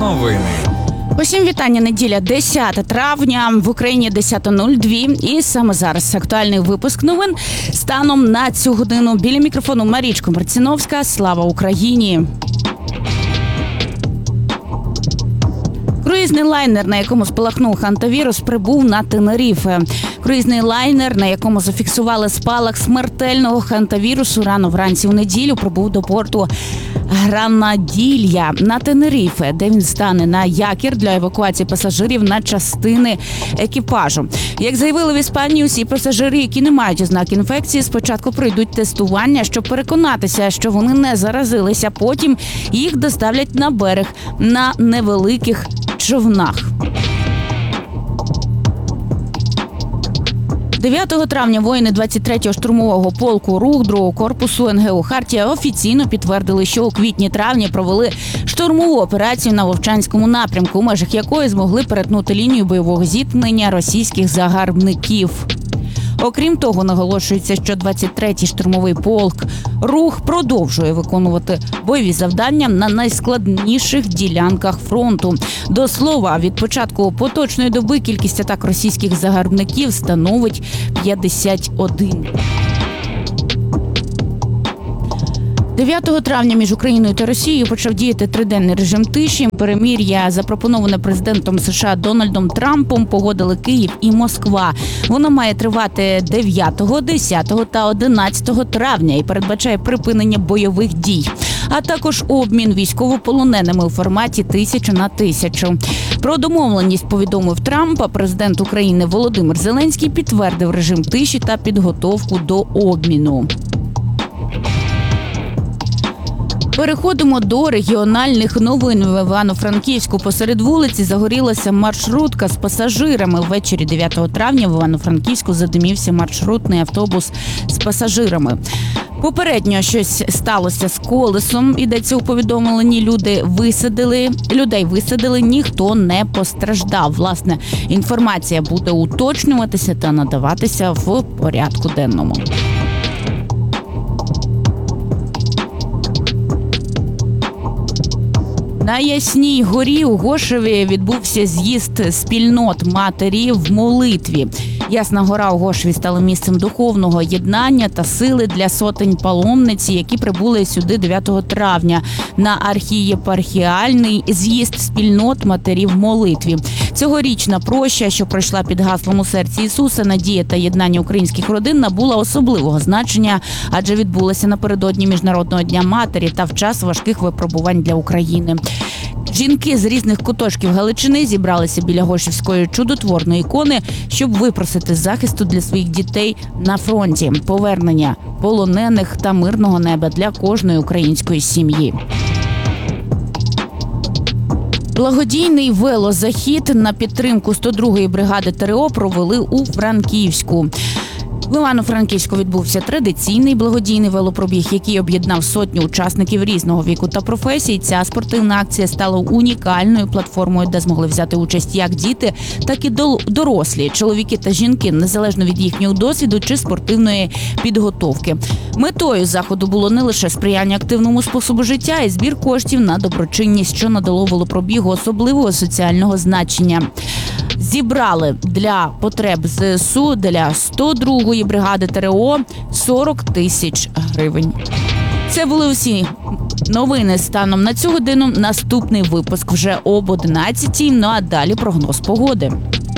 Новини. Усім вітання. Неділя, 10 травня, в Україні 10:02. І саме зараз актуальний випуск новин станом на цю годину. Біля мікрофону Марічка Марціновська. Слава Україні! Круїзний лайнер, на якому спалахнув хантавірус, прибув на Тенеріфе. Круїзний лайнер, на якому зафіксували спалах смертельного хантавірусу, рано вранці у неділю прибув до порту Гранаділья на Тенеріфе, де він стане на якір для евакуації пасажирів на частини екіпажу. Як заявили в Іспанії, усі пасажири, які не мають ознак інфекції, спочатку пройдуть тестування, щоб переконатися, що вони не заразилися. Потім їх доставлять на берег на невеликих човнах. 9 травня воїни 23-го штурмового полку РУХ 2-го корпусу НГУ «Хартія» офіційно підтвердили, що у квітні-травні провели штурмову операцію на Вовчанському напрямку, у межах якої змогли перетнути лінію бойового зіткнення російських загарбників. Окрім того, наголошується, що 23-й штурмовий полк РУХ продовжує виконувати бойові завдання на найскладніших ділянках фронту. До слова, від початку поточної доби кількість атак російських загарбників становить 51. 9 травня між Україною та Росією почав діяти триденний режим тиші. Перемир'я, запропоноване президентом США Дональдом Трампом, погодили Київ і Москва. Воно має тривати 9, 10 та 11 травня і передбачає припинення бойових дій, а також обмін військовополоненими у форматі 1000 на 1000. Про домовленість повідомив Трамп, а президент України Володимир Зеленський підтвердив режим тиші та підготовку до обміну. Переходимо до регіональних новин. В Івано-Франківську посеред вулиці загорілася маршрутка з пасажирами. Ввечері 9 травня в Івано-Франківську задимівся маршрутний автобус з пасажирами. Попередньо щось сталося з колесом, йдеться у повідомленні. Людей висадили, ніхто не постраждав. Власне, інформація буде уточнюватися та надаватися в порядку денному. На Ясній горі у Гошеві відбувся з'їзд спільнот матері в молитві. Ясна гора у Гошеві стала місцем духовного єднання та сили для сотень паломниць, які прибули сюди 9 травня на архієпархіальний з'їзд спільнот матері в молитві. Цьогорічна проща, що пройшла під гаслом «У серці Ісуса. Надія та єднання українських родин», набула особливого значення, адже відбулася напередодні Міжнародного дня матері та в час важких випробувань для України. Жінки з різних куточків Галичини зібралися біля Гошівської чудотворної ікони, щоб випросити захисту для своїх дітей на фронті, повернення полонених та мирного неба для кожної української сім'ї. Благодійний велозахід на підтримку 102-ї бригади ТрО провели у Франківську. В Івано-Франківську відбувся традиційний благодійний велопробіг, який об'єднав сотню учасників різного віку та професій. Ця спортивна акція стала унікальною платформою, де змогли взяти участь як діти, так і дорослі, чоловіки та жінки, незалежно від їхнього досвіду чи спортивної підготовки. Метою заходу було не лише сприяння активному способу життя і збір коштів на доброчинність, що надало велопробігу особливого соціального значення. Зібрали для потреб ЗСУ для 102-ї бригади ТрО 40 тисяч гривень. Це були усі новини станом на цю годину. Наступний випуск вже об 11-й, ну а далі прогноз погоди.